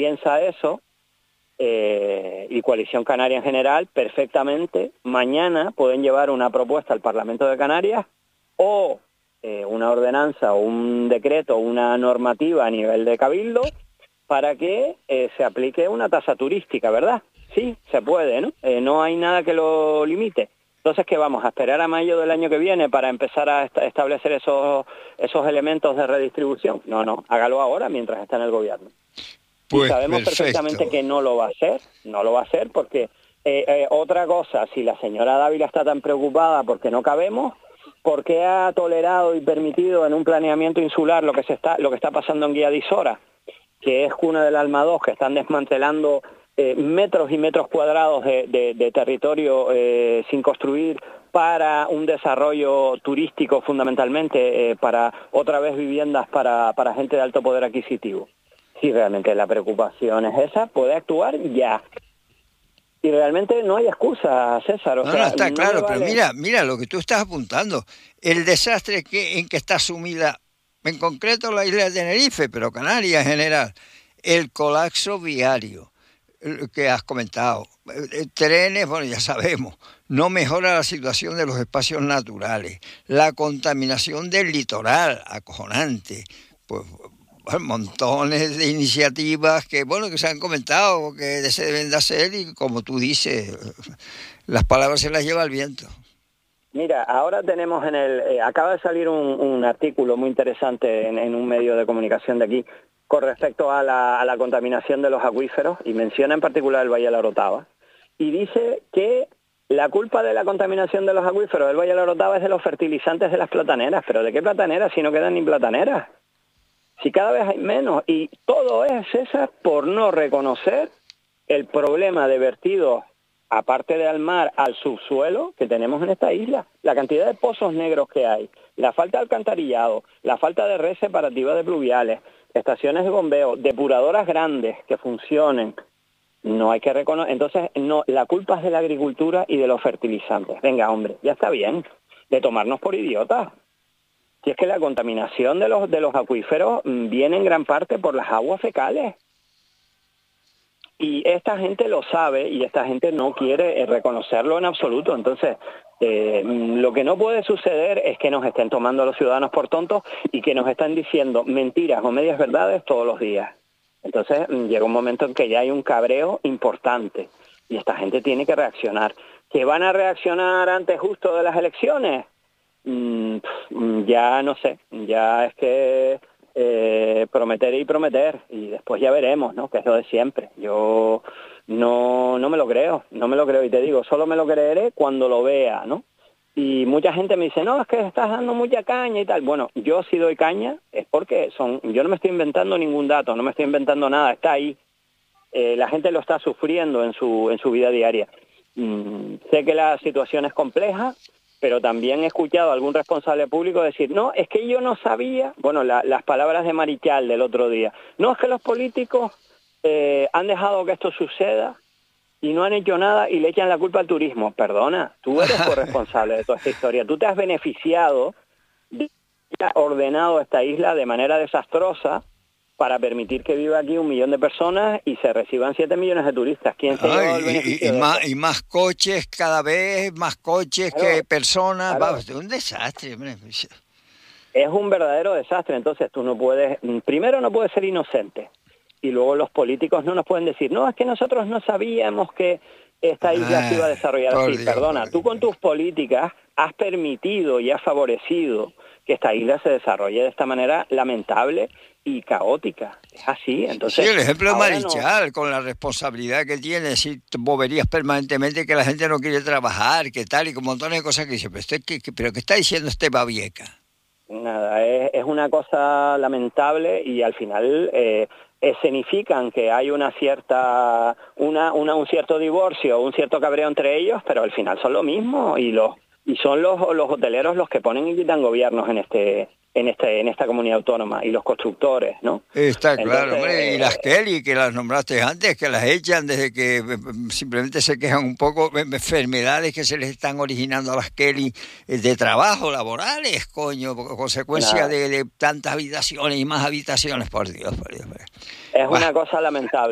piensa eso, y Coalición Canaria en general, perfectamente, mañana pueden llevar una propuesta al Parlamento de Canarias o una ordenanza o un decreto, una normativa a nivel de Cabildo para que se aplique una tasa turística, ¿verdad? Sí, se puede, ¿no? No hay nada que lo limite. Entonces, ¿qué vamos a esperar a mayo del año que viene para empezar a establecer esos elementos de redistribución? No, hágalo ahora mientras está en el gobierno. Pues y sabemos perfecto. perfectamente que no lo va a hacer porque otra cosa, si la señora Dávila está tan preocupada porque no cabemos, ¿por qué ha tolerado y permitido en un planeamiento insular lo que está pasando en Guía de Isora, que es cuna del Alma 2, que están desmantelando metros y metros cuadrados de territorio sin construir para un desarrollo turístico fundamentalmente, para otra vez viviendas para gente de alto poder adquisitivo? Si realmente la preocupación es esa, puede actuar ya. Y realmente no hay excusa, César. No, está claro, pero mira lo que tú estás apuntando. El desastre en que está sumida, en concreto la isla de Tenerife, pero Canarias en general. El colapso viario que has comentado. Trenes, bueno, ya sabemos. No mejora la situación de los espacios naturales. La contaminación del litoral, acojonante. Pues montones de iniciativas que se han comentado, que se deben de hacer y como tú dices, las palabras se las lleva el viento. Mira, ahora tenemos acaba de salir un artículo muy interesante en un medio de comunicación de aquí con respecto a la contaminación de los acuíferos y menciona en particular el Valle de la Orotava y dice que la culpa de la contaminación de los acuíferos del Valle de la Orotava es de los fertilizantes de las plataneras. ¿Pero de qué plataneras si no quedan ni plataneras? Si cada vez hay menos, y todo es, César, por no reconocer el problema de vertidos, aparte del mar, al subsuelo que tenemos en esta isla. La cantidad de pozos negros que hay, la falta de alcantarillado, la falta de red separativa de pluviales, estaciones de bombeo, depuradoras grandes que funcionen. No hay que reconocer. Entonces, no, la culpa es de la agricultura y de los fertilizantes. Venga, hombre, ya está bien de tomarnos por idiotas. Si es que la contaminación de los acuíferos viene en gran parte por las aguas fecales. Y esta gente lo sabe y esta gente no quiere reconocerlo en absoluto. Entonces, lo que no puede suceder es que nos estén tomando a los ciudadanos por tontos y que nos están diciendo mentiras o medias verdades todos los días. Entonces, llega un momento en que ya hay un cabreo importante y esta gente tiene que reaccionar. ¿Que van a reaccionar antes justo de las elecciones? Ya no sé, ya es que prometer y después ya veremos, ¿no? Que es lo de siempre. Yo no me lo creo y te digo, solo me lo creeré cuando lo vea, ¿no? Y mucha gente me dice, no, es que estás dando mucha caña y tal. Bueno, yo si doy caña es porque yo no me estoy inventando ningún dato, no me estoy inventando nada, está ahí. La gente lo está sufriendo en su vida diaria. Sé que la situación es compleja, pero también he escuchado a algún responsable público decir, no, es que yo no sabía, las palabras de Marichal del otro día, no, es que los políticos han dejado que esto suceda y no han hecho nada y le echan la culpa al turismo. Perdona, tú eres corresponsable de toda esta historia, tú te has beneficiado de ordenado esta isla de manera desastrosa para permitir que viva aquí 1 millón de personas y se reciban 7 millones de turistas. ¿Quién se lleva el beneficio y más coches, cada vez más coches, claro, que personas. Claro. Es un desastre. Es un verdadero desastre. Entonces tú no puedes, primero no puedes ser inocente y luego los políticos no nos pueden decir, no, es que nosotros no sabíamos que esta isla se iba a desarrollar así. Dios, perdona, tú con tus políticas has permitido y has favorecido que esta isla se desarrolle de esta manera lamentable y caótica. Es así. Entonces, sí, el ejemplo de Marichal, con la responsabilidad que tiene, decir boberías permanentemente, que la gente no quiere trabajar, que tal, y con montones de cosas que dice, pero ¿qué está diciendo este Babieca? Nada, es una cosa lamentable y al final escenifican que hay un cierto divorcio, un cierto cabreo entre ellos, pero al final son lo mismo y son los hoteleros los que ponen y quitan gobiernos en esta comunidad autónoma y los constructores, ¿no? Está claro, hombre, y las Kelly, que las nombraste antes, que las echan desde que simplemente se quejan un poco de enfermedades que se les están originando a las Kelly de trabajo, laborales, coño, consecuencia de tantas habitaciones y más habitaciones, por Dios. Es una cosa lamentable.